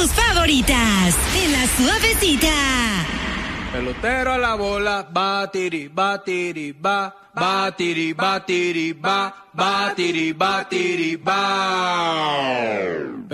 tus favoritas en La Suavecita. Pelotero a la bola, batiri, batiri, ba, batiri, batiri, ba, batiri, batiri, ba.